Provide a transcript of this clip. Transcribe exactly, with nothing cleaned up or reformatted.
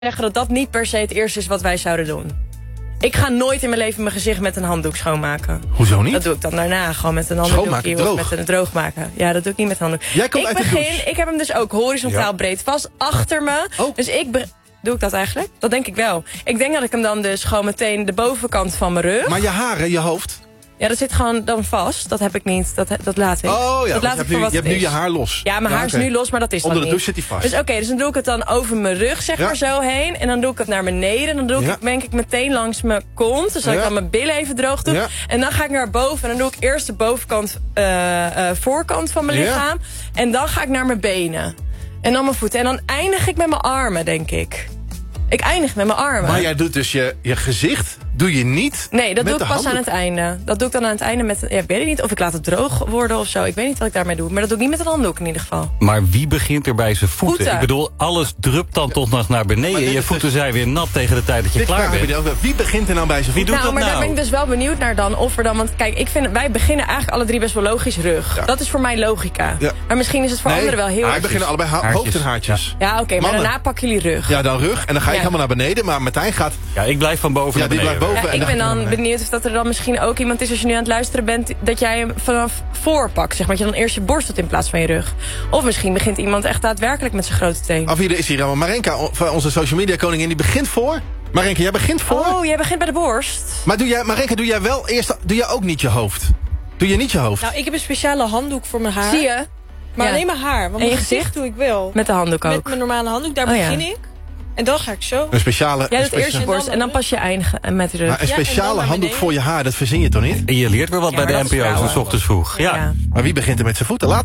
zeggen dat dat niet per se het eerste is wat wij zouden doen. Ik ga nooit in mijn leven mijn gezicht met een handdoek schoonmaken. Hoezo niet? Dat doe ik dan daarna, gewoon met een handdoekje droog. of met een droog maken. Ja, dat doe ik niet met een handdoek. Jij komt ik uit de begin, douche. ik heb hem dus ook horizontaal Ja. breed vast achter me. Oh. Dus ik be- doe ik dat eigenlijk? Dat denk ik wel. Ik denk dat ik hem dan dus gewoon meteen de bovenkant van mijn rug. Maar je haren, je hoofd. Ja, dat zit gewoon dan vast. Dat heb ik niet. Dat, dat laat ik. Oh ja, dat dus laat je ik hebt, voor nu, wat je, hebt het nu je is. haar los. Ja, mijn haar oké. is nu los, maar dat is Onder dan de niet. douche zit hij vast. Dus oké, dus dan doe ik het dan over mijn rug, zeg Ja. maar, zo heen. En dan doe ik het naar beneden. En dan doe ik, Ja. denk ik meteen langs mijn kont. Dus dat Ja. ik dan mijn billen even droog doe. Ja. En dan ga ik naar boven. En dan doe ik eerst de bovenkant, eh, eh, voorkant van mijn Ja. lichaam. En dan ga ik naar mijn benen. En dan mijn voeten. En dan eindig ik met mijn armen, denk ik. Ik eindig met mijn armen. Maar jij doet dus je, je gezicht, doe je niet Nee, dat met doe ik de pas aan handdoek. het einde. Dat doe ik dan aan het einde met... Ja, ik weet het niet of ik laat het droog worden of zo. Ik weet niet wat ik daarmee doe. Maar dat doe ik niet met een handdoek in ieder geval. Maar wie begint er bij zijn voeten? Voeten. Ik bedoel, alles drupt dan toch nog naar beneden. dit En je is voeten dus- zijn weer nat tegen de tijd dat je Dit klaar vragen we bent. je ook. Wie begint er nou bij zijn Wie voeten? doet Nou, dat maar daar nou? ben ik dus wel benieuwd naar dan. Of er dan... Want kijk, ik vind, wij beginnen eigenlijk alle drie best wel logisch rug. Ja. Dat is voor mij logica. Ja. Maar misschien is het voor Nee, anderen wel heel wij erg... beginnen allebei ha- Haartjes. hoofd en haartjes. Ja, oké, maar Mannen. daarna pakken jullie rug. Ja, dan rug. En dan ga ik Ja. helemaal naar beneden. Maar Martijn gaat... Ja, ik blijf van boven Ja, naar die beneden. blijft boven. Ja, en ik ben gaan we dan naar beneden. benieuwd of dat er dan misschien ook iemand is... als je nu aan het luisteren bent, dat jij hem vanaf voor pakt. Zeg maar, dat je dan eerst je borst doet in plaats van je rug. Of misschien begint iemand echt daadwerkelijk met zijn grote teen. Afwielen is hier allemaal. Marenka, o- onze social media koningin, die begint voor. Marenka, jij begint voor. Oh, jij begint bij de borst. Maar doe jij, Marenka, doe jij wel eerst... Doe jij ook niet je hoofd? Doe je niet je hoofd? Nou, ik heb een speciale handdoek voor mijn haar. Zie je? Maar Ja. alleen mijn haar. Want En je mijn gezicht gezicht? doe ik wel. Met de handdoek Met ook. mijn normale handdoek, daar Oh, ja. begin ik. En dan ga ik zo. Een speciale... Jij een doet eerst je specia- borst en dan pas je eindigen met de rug. maar een Ja, en dan speciale naar handdoek beneden. voor je haar, dat verzin je toch niet? En je leert weer wat Ja, bij maar de dat is N P O, vrouwen. s ochtends vroeg. Ja. Ja. Maar wie begint er met zijn voeten? Laat